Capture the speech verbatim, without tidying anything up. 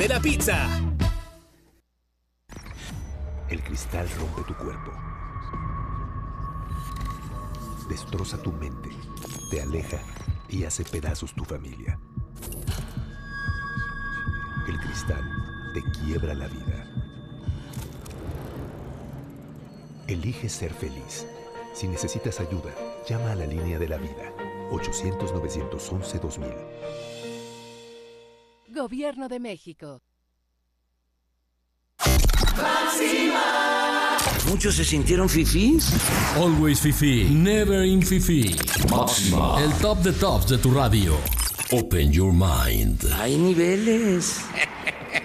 de la pizza. El cristal rompe tu cuerpo. Destroza tu mente, te aleja y hace pedazos tu familia. El cristal te quiebra la vida. Elige ser feliz. Si necesitas ayuda, llama a la línea de la vida. ochocientos, novecientos once, dos mil. Gobierno de México. ¡Máxima! ¿Muchos se sintieron fifís? Always fifí, never in fifí. Máxima. El top de tops de tu radio. Open your mind. Hay niveles.